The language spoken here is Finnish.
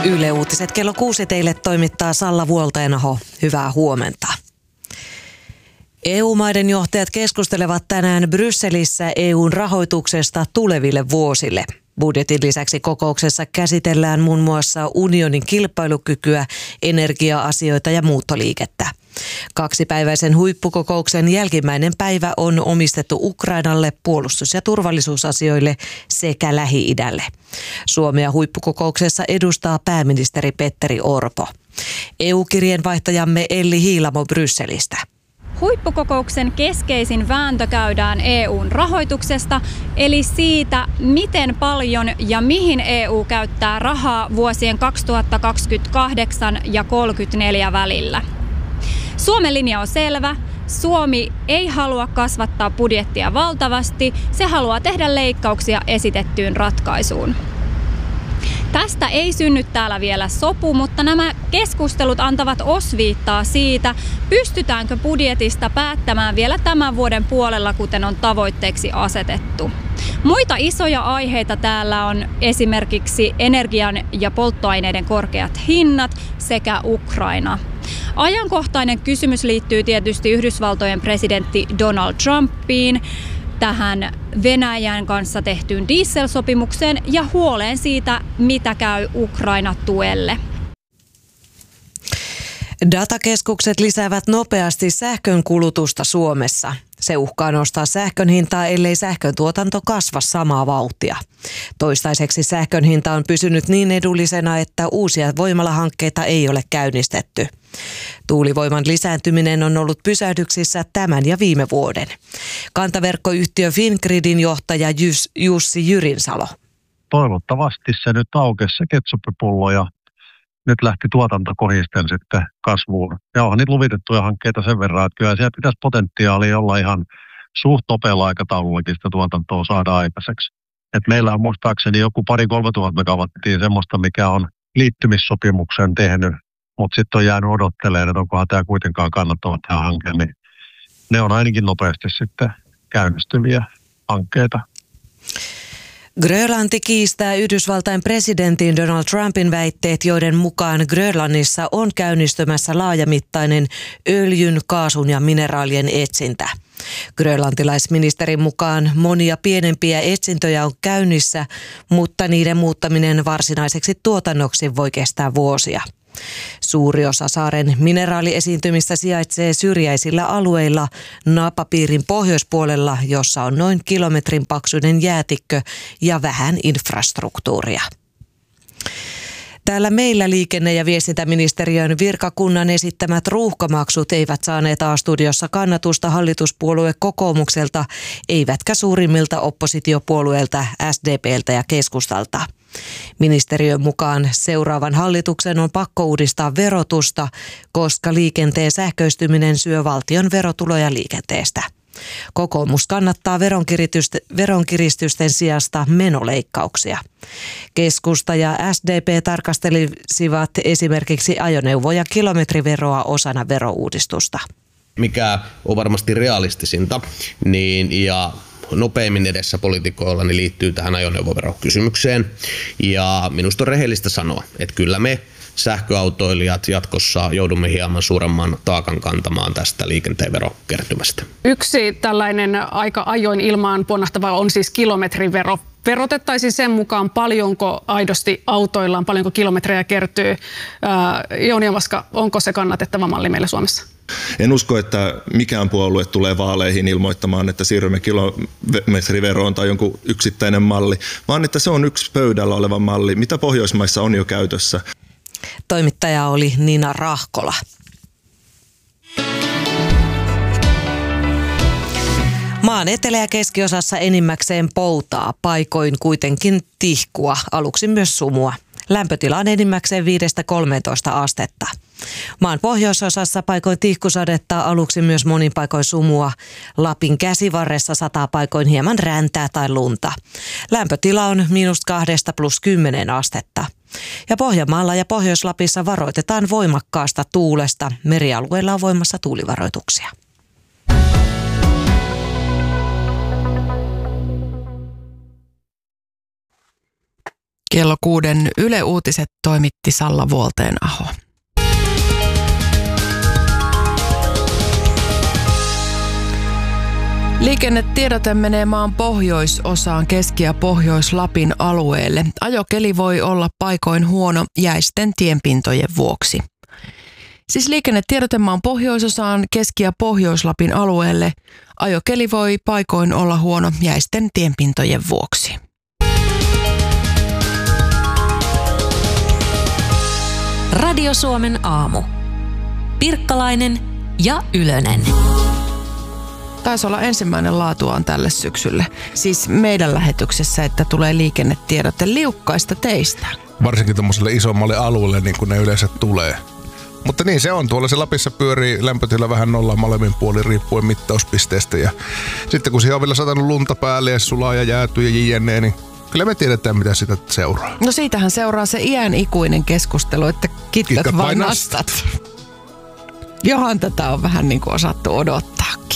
Yle Uutiset kello 6 teille toimittaa Salla Vuoltainaho. Hyvää huomenta. EU-maiden johtajat keskustelevat tänään Brysselissä EUn rahoituksesta tuleville vuosille. Budjetin lisäksi kokouksessa käsitellään muun muassa unionin kilpailukykyä, energia-asioita ja muuttoliikettä. Kaksipäiväisen huippukokouksen jälkimmäinen päivä on omistettu Ukrainalle, puolustus- ja turvallisuusasioille sekä Lähi-idälle. Suomea huippukokouksessa edustaa pääministeri Petteri Orpo. EU-kirjeenvaihtajamme Elli Hiilamo Brysselistä. Huippukokouksen keskeisin vääntö käydään EUn rahoituksesta, eli siitä, miten paljon ja mihin EU käyttää rahaa vuosien 2028 ja 2034 välillä. Suomen linja on selvä. Suomi ei halua kasvattaa budjettia valtavasti, se haluaa tehdä leikkauksia esitettyyn ratkaisuun. Tästä ei synny täällä vielä sopu, mutta nämä keskustelut antavat osviittaa siitä, pystytäänkö budjetista päättämään vielä tämän vuoden puolella, kuten on tavoitteeksi asetettu. Muita isoja aiheita täällä on esimerkiksi energian ja polttoaineiden korkeat hinnat sekä Ukraina. Ajankohtainen kysymys liittyy tietysti Yhdysvaltojen presidentti Donald Trumpiin, tähän Venäjän kanssa tehtyyn dieselsopimukseen ja huoleen siitä, mitä käy Ukraina-tuelle. Datakeskukset lisäävät nopeasti sähkön kulutusta Suomessa. Se uhkaa nostaa sähkön hintaa, ellei sähkön tuotanto kasva samaa vauhtia. Toistaiseksi sähkön hinta on pysynyt niin edullisena, että uusia voimalahankkeita ei ole käynnistetty. Tuulivoiman lisääntyminen on ollut pysähdyksissä tämän ja viime vuoden. Kantaverkkoyhtiö Fingridin johtaja Jussi Jyrinsalo. Toivottavasti se nyt aukesi se ketsuppipullo ja nyt lähti tuotanto kohisten sitten kasvuun. Ja onhan niitä luvitettuja hankkeita sen verran, että kyllä siellä pitäisi potentiaalia olla ihan suht nopealla aikataulullakin sitä tuotantoa saada aikaiseksi. Et meillä on muistaakseni joku 2-3 tuhatta megawattia semmoista, mikä on liittymissopimuksen tehnyt, mutta sitten on jäänyt odottelemaan, että onkohan tämä kuitenkaan kannattava tämä hanke, niin ne on ainakin nopeasti sitten käynnistyviä hankkeita. Grönlanti kiistää Yhdysvaltain presidentin Donald Trumpin väitteet, joiden mukaan Grönlannissa on käynnistymässä laajamittainen öljyn, kaasun ja mineraalien etsintä. Grönlantilaisministerin mukaan monia pienempiä etsintöjä on käynnissä, mutta niiden muuttaminen varsinaiseksi tuotannoksi voi kestää vuosia. Suuri osa saaren mineraaliesiintymistä sijaitsee syrjäisillä alueilla Naapapiirin pohjoispuolella, jossa on noin kilometrin paksuinen jäätikkö ja vähän infrastruktuuria. Täällä meillä liikenne- ja viestintäministeriön virkakunnan esittämät ruuhkamaksut eivät saaneet A-studiossa kannatusta hallituspuolue kokoomukselta, eivätkä suurimmilta oppositiopuolueilta SDP:ltä ja keskustalta. Ministeriön mukaan seuraavan hallituksen on pakko uudistaa verotusta, koska liikenteen sähköistyminen syö valtion verotuloja liikenteestä. Kokoomus kannattaa veronkiristysten sijasta menoleikkauksia. Keskusta ja SDP tarkastelisivat esimerkiksi ajoneuvo- ja kilometriveroa osana verouudistusta. Mikä on varmasti realistisinta ja nopeimmin edessä poliitikoilla niin liittyy tähän ajoneuvoverokysymykseen. Ja minusta on rehellistä sanoa, että kyllä me sähköautoilijat jatkossa joudumme hieman suuremman taakan kantamaan tästä liikenteen verokertymästä. Yksi tällainen aika ajoin ilmaan ponnahtava on siis kilometrivero. Verotettaisiin sen mukaan, paljonko aidosti autoillaan, paljonko kilometrejä kertyy. Jouni Ovaska, onko se kannatettava malli meillä Suomessa? En usko, että mikään puolue tulee vaaleihin ilmoittamaan, että siirrymme kilometriveroon tai jonkun yksittäinen malli, vaan että se on yksi pöydällä oleva malli, mitä Pohjoismaissa on jo käytössä. Toimittaja oli Nina Rahkola. Maan etelä- ja keskiosassa enimmäkseen poutaa, paikoin kuitenkin tihkua, aluksi myös sumua. Lämpötila on enimmäkseen 5-13 astetta. Maan pohjoisosassa paikoin tihkusadetta, aluksi myös monin paikoin sumua. Lapin käsivarressa sataa paikoin hieman räntää tai lunta. Lämpötila on -2 + 10 astetta. Ja Pohjanmaalla ja Pohjois-Lapissa varoitetaan voimakkaasta tuulesta. Merialueilla on voimassa tuulivaroituksia. Kello 6 Yle Uutiset toimitti Salla Vuolteenaho. Liikennetiedote menee maan pohjoisosaan Keski- ja Pohjois-Lapin alueelle. Ajokeli voi olla paikoin huono jäisten tienpintojen vuoksi. Siis liikennetiedote maan pohjoisosaan Keski- ja Pohjois-Lapin alueelle. Ajokeli voi paikoin olla huono jäisten tienpintojen vuoksi. Radio Suomen aamu. Pirkkalainen ja Ylönen. Taisi olla ensimmäinen laatuaan tälle syksylle. Siis meidän lähetyksessä, että tulee liikennetiedote liukkaista teistä. Varsinkin tuommoiselle isommalle alueelle, niin kuin ne yleensä tulee. Mutta niin se on. Tuolla se Lapissa pyörii lämpötila vähän nolla molemmin puolin riippuen mittauspisteestä. Ja sitten kun siihen on vielä satanut lunta päälle ja sulaa ja jäätyy ja jne, niin kyllä me tiedetään, mitä sitä seuraa. No siitähän seuraa se iän ikuinen keskustelu, että kitkat vai nastat. Johan tätä on vähän niin kuin osattu odottaakin.